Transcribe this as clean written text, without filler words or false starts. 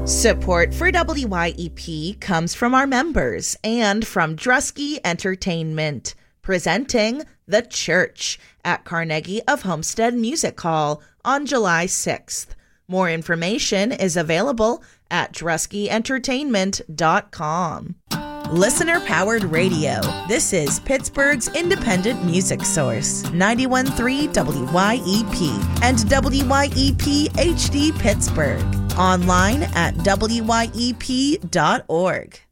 Support for WYEP comes from our members and from Drusky Entertainment, presenting The Church at Carnegie of Homestead Music Hall on July 6th. More information is available at druskyentertainment.com. Listener-powered radio. This is Pittsburgh's independent music source, 91.3 WYEP and WYEP HD Pittsburgh. Online at wyep.org.